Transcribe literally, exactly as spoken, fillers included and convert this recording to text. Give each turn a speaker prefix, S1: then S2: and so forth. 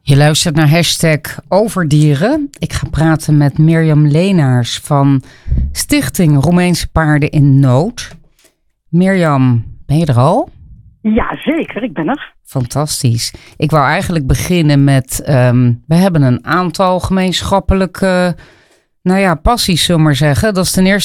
S1: Je luistert naar hashtag Overdieren. Ik ga praten met Mirjam Leenaars van Stichting Roemeense Paarden in Nood. Mirjam, ben je er al?
S2: Ja, zeker. Ik ben er.
S1: Fantastisch. Ik wou eigenlijk beginnen met... Um, we hebben een aantal gemeenschappelijke nou ja, passies, zullen we maar zeggen. Dat is ten eerste